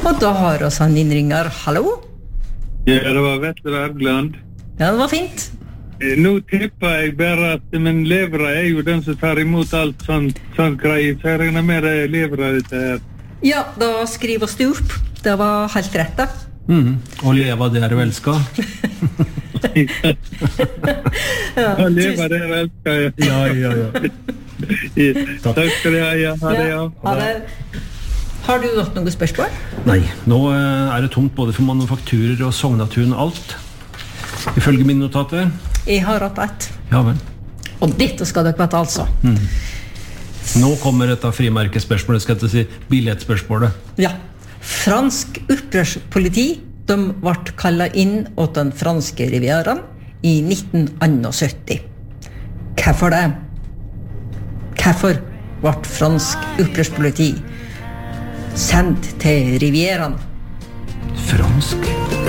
Og da har oss han innringer. Hallo? Ja, det var Vetle Wergeland. Ja, det var fint. Nå tipper jeg bare at min levere jo den som tar imot alt sånn greier, så jeg regner med det levere dette her. Ja, da skriv oss det opp. Det var helt rett da. Og leva det du elsker. Ja, leva det elsker jeg. Ja. Takk skal du ha, ja. Ha det, ja. Ha det. Har du hatt noen spørsmål? Nei, nå det tomt både for manufakturer og sognaturen og alt. Ifølge mine notater. Jeg har hatt ett. Ja vel. Og dette skal dere vite altså. Nå kommer dette frimerkespørsmålet, skal jeg si, billettspørsmålet. Ja. Fransk opprørspoliti, de ble kallet inn åt den franske rivieraen i 1971. Hvorfor det? Hvorfor ble fransk opprørspoliti sendt til rivieraen? Fransk?